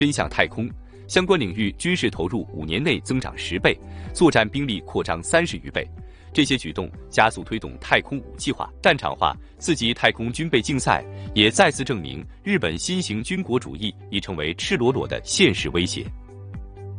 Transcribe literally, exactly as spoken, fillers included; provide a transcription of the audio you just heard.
伸向太空，相关领域军事投入五年内增长十倍，作战兵力扩张三十余倍。这些举动加速推动太空武器化、战场化，刺激太空军备竞赛，也再次证明日本新型军国主义已成为赤裸裸的现实威胁。